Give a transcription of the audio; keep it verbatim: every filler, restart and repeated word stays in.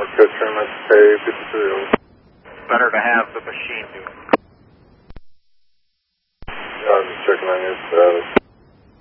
North Coast, let's say fifty-three. Better to have the machine do it.